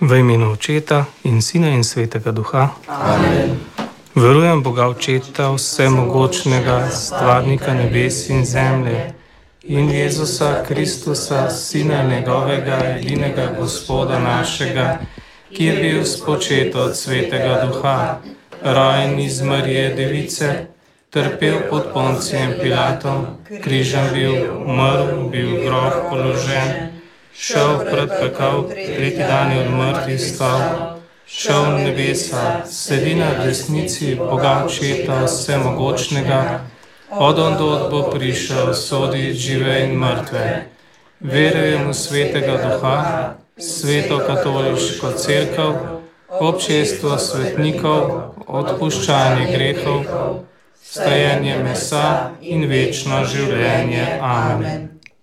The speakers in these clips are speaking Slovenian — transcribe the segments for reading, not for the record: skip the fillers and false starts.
V imenu Očeta in Sina in Svetega Duha. Amen. Verujem Boga Očeta, vsemogočnega, stvarnika nebes in zemlje, in Jezusa Kristusa, Sina njegovega, edinega Gospoda našega, ki je bil spočet od Svetega Duha, rojen iz Marije Device, trpel pod Poncijem Pilatom, križem bil, umrl, bil v grob položen, šel pred pekel, tretji dan je od mrtvih stal, šel v nebesa, sedi na desnici Boga Očeta vsemogočnega, od ondod bo prišel soditi žive in mrtve. Verujem v Svetega Duha, Sveto katoliško cerkev, občestvo svetnikov, odpuščanje grehov, stajenje mesa in večno življenje. Amen.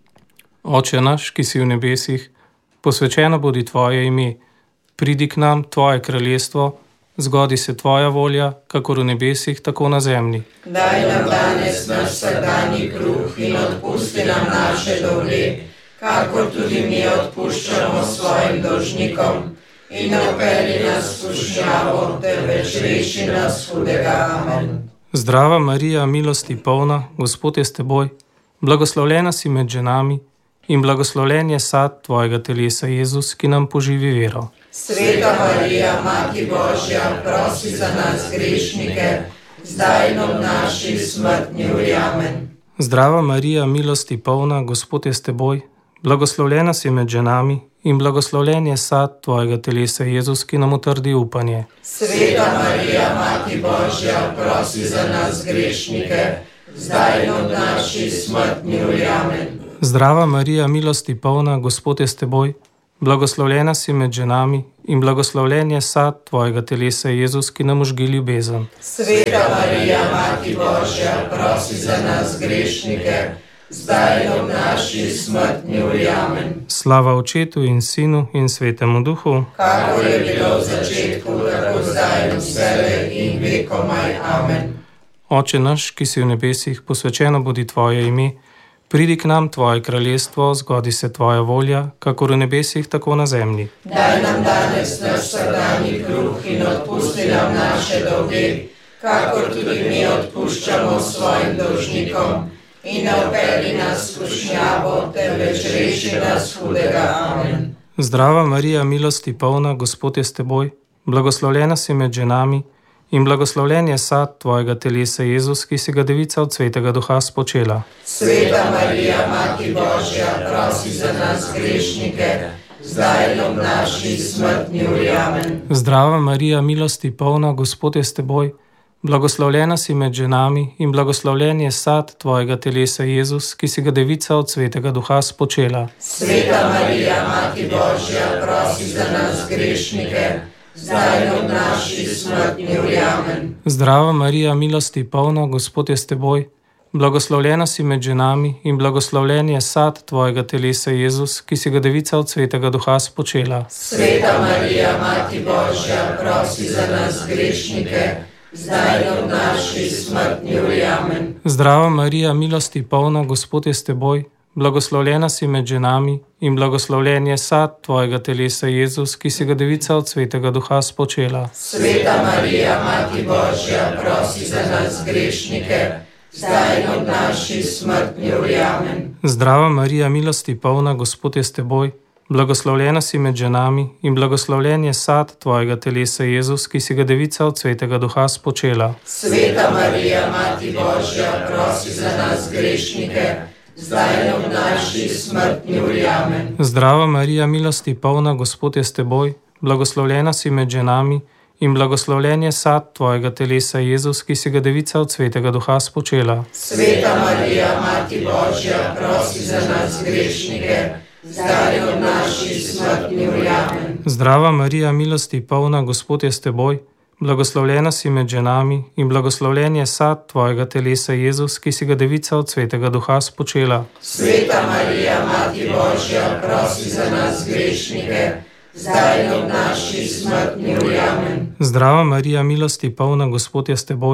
Oče naš, ki si v nebesih, posvečeno bodi tvoje ime, pridi k nam tvoje kraljestvo, zgodi se tvoja volja, kakor v nebesih, tako na zemlji. Daj nam danes naš vsakdanji kruh in odpusti nam naše dolge, kakor tudi mi odpuščamo svojim dolžnikom. In ne vpelji nas v skušnjavo, temveč reši nas hudega. Amen. Zdrava Marija, milosti polna, Gospod je s teboj, blagoslovljena si med ženami in blagoslovljen je sad tvojega telesa, Jezus, ki nam poživi vero. Sveta Marija, Mati Božja, prosi za nas grešnike, zdaj in ob naši smrtni uri. Amen. Zdrava Marija, milosti polna, Gospod je s teboj, blagoslovljena si med ženami in blagoslovljen je sad tvojega telesa, Jezus, ki nam utrdi upanje. Sveta Marija, Mati Božja, prosi za nas grešnike, zdaj in ob naši smrtni uri. Amen. Zdrava Marija, milosti polna, Gospod je s teboj, blagoslovljena si med ženami in blagoslovljen je sad tvojega telesa, Jezus, ki nam užgi ljubezen. Sveta Marija, Mati Božja, prosi za nas grešnike, zdaj in ob naši smrtni uri. Amen. Slava Očetu in Sinu in Svetemu Duhu, kakor je bilo v začetku, tako zdaj in vselej in vekomaj. Amen. Oče naš, ki si v nebesih, posvečeno bodi tvoje ime, pridi k nam tvoje kraljestvo, zgodi se tvoja volja, kakor v nebesih, tako na zemlji. Daj nam danes naš vsakdanji kruh in odpusti nam naše dolge, kakor tudi mi odpuščamo svojim dolžnikom. In ne vpelji nas v skušnjavo, temveč reši nas hudega. Amen. Zdrava Marija, milosti polna, Gospod je s teboj, blagoslovljena si med ženami in blagoslovljen je sad tvojega telesa, Jezus, ki si ga Devica od Svetega Duha spočela. Sveta Marija, Mati Božja, prosi za nas grešnike, zdaj in ob naši smrtni uri. Amen. Zdrava Marija, milosti polna, Gospod je s teboj, blagoslovljena si med ženami in blagoslovljen je sad tvojega telesa, Jezus, ki si ga Devica od Svetega Duha spočela. Sveta Marija, Mati Božja, prosi za nas grešnike, zdaj in ob naši smrtni uri. Amen. Zdrava Marija, milosti polna, Gospod je s teboj, blagoslovljena si med ženami in blagoslovljen je sad tvojega telesa, Jezus, ki si ga Devica od Svetega Duha spočela. Sveta Marija, Mati Božja, prosi za nas grešnike, zdaj in ob naši smrtni uri. Amen. Zdrava Marija, milosti polna, Gospod je s teboj, blagoslovljena si med ženami in blagoslovljen je sad tvojega telesa, Jezus, ki si ga Devica od Svetega Duha spočela. Sveta Marija, Mati Božja, prosi za nas grešnike, zdaj in ob naši smrtni uri. Amen. Zdrava Marija, milosti polna, Gospod je s teboj, blagoslovljena si med ženami in blagoslovljen je sad tvojega telesa, Jezus, ki si ga Devica od Svetega Duha spočela. Sveta Marija, Mati Božja, prosi za nas grešnike, zdaj in ob naši smrtni uri. Amen. Zdrava Marija, milosti polna, Gospod je s teboj, blagoslovljena si med ženami in blagoslovljen je sad tvojega telesa, Jezus, ki si ga Devica od Svetega Duha spočela. Sveta Marija, Mati Božja, prosi za nas grešnike, zdaj in ob naši smrtni uri. Amen. Zdrava Marija, milosti polna, Gospod je s teboj, blagoslovljena si med ženami in blagoslovljen je sad tvojega telesa, Jezus, ki si ga Devica od Svetega Duha spočela. Sveta Marija, Mati Božja, prosi za nas grešnike, zdaj in ob naši smrtni uri. Amen. Zdrava Marija, milosti polna, Gospod je s teboj,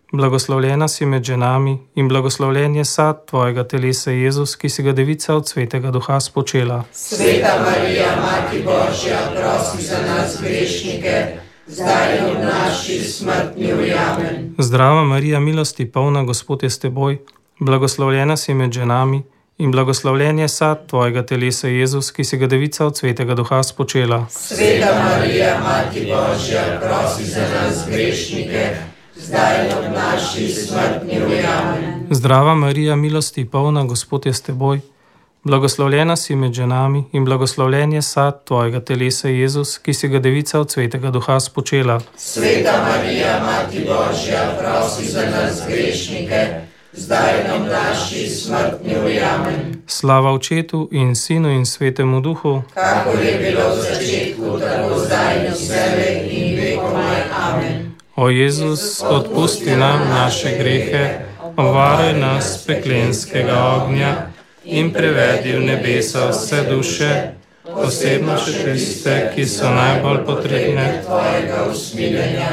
blagoslovljena si med ženami in blagoslovljen je sad tvojega telesa, Jezus, ki si ga devica od Svetega Duha spočela. Sveta Marija, Mati Božja, prosi za nas grešnike, zdaj in v naši smrtni uri. Amen. Zdrava Marija, milosti polna, Gospod je s teboj, blagoslovljena si med ženami in blagoslovljen je sad tvojega telesa, Jezus, ki si ga devica od Svetega Duha spočela. Sveta Marija, Mati Božja, prosi za nas grešnike, zdaj in v naši smrtni uri. Amen. Zdrava Marija, milosti polna, Gospod je s teboj, blagoslovljena si med ženami in blagoslovljen je sad tvojega telesa, Jezus, ki si ga devica od Svetega Duha spočela. Sveta Marija, Mati Božja, prosi za nas grešnike, zdaj in v naši smrtni uri. Amen. Slava Očetu in Sinu in Svetemu Duhu, kakor je bilo v začetku, tako zdaj in vselej in vekomaj. Amen. O Jezus, odpusti nam naše grehe, obvaruj nas peklenskega ognja in prevedi v nebesa vse duše, posebno še tiste, ki so najbolj potrebne tvojega usmiljenja.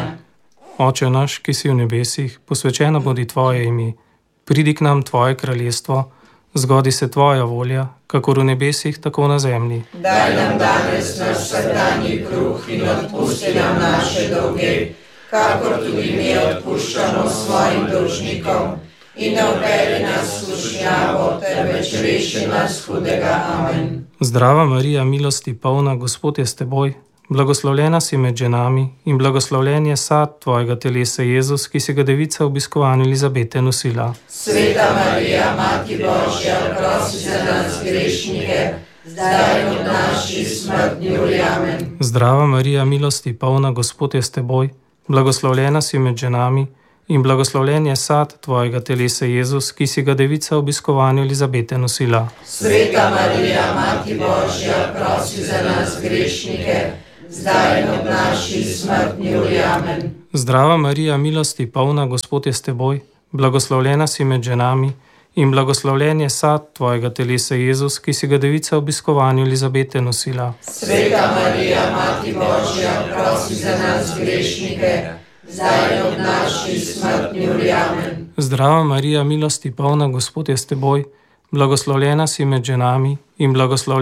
Oče naš, ki si v nebesih, posvečeno bodi tvoje ime. Pridi k nam tvoje kraljestvo, zgodi se tvoja volja, kakor v nebesih, tako na zemlji. Daj nam danes naš vsakdanji kruh in odpusti nam naše dolge, kakor tudi mi odpuščamo svojim dolžnikom. In ne vpelji nas v skušnjavo, temveč reši nas hudega. Amen. Zdrava Marija, milosti polna, Gospod je s teboj, blagoslovljena si med ženami in blagoslovljen je sad tvojega telesa, Jezus, ki si ga devica v obiskovanju Elizabete nosila. Sveta Marija, Mati Božja, prosi za nas grešnike, zdaj in v naši smrtni uri. Amen. Zdrava Marija, milosti polna, Gospod je s teboj, blagoslovljena si med ženami in blagoslovljen je sad tvojega telesa, Jezus, ki si ga devica v obiskovanju Elizabete nosila. Sveta Marija, Mati Božja, prosi za nas grešnike, zdaj in v naši smrtni uri. Amen. Zdrava Marija, milosti polna, Gospod je s teboj, blagoslovljena si med ženami in blagoslovljen je sad tvojega telesa, Jezus, ki si ga devica v obiskovanju Elizabete nosila. Sveta Marija, Mati Božja, prosi za nas grešnike, zdaj in v naši smrtni uri. Amen. Zdrava Marija, milosti polna, Gospod je s teboj, blagoslovljena si med ženami in blagoslovljena